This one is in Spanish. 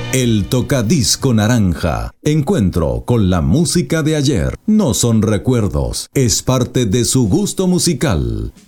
El Tocadisco Naranja. Encuentro con la música de ayer. No son recuerdos, es parte de su gusto musical.